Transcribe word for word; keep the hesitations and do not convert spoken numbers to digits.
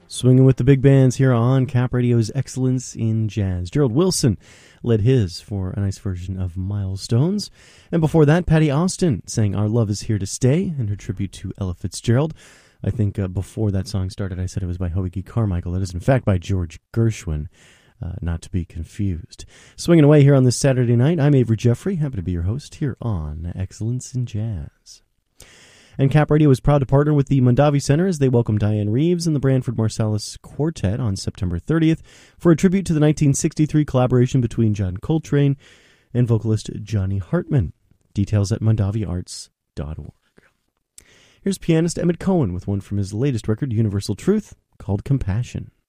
Swinging with the big bands here on Cap Radio's Excellence in Jazz. Gerald Wilson led his for a nice version of Milestones. And before that, Patty Austin sang Our Love Is Here to Stay in her tribute to Ella Fitzgerald. I think uh, before that song started, I said it was by Hoagy Carmichael. That is, in fact, by George Gershwin, uh, not to be confused. Swinging away here on this Saturday night, I'm Avery Jeffrey, happy to be your host here on Excellence in Jazz. And Cap Radio is proud to partner with the Mondavi Center as they welcome Diane Reeves and the Branford Marsalis Quartet on September thirtieth for a tribute to the nineteen sixty-three collaboration between John Coltrane and vocalist Johnny Hartman. Details at mondavi arts dot org. Here's pianist Emmett Cohen with one from his latest record, Universal Truth, called Compassion.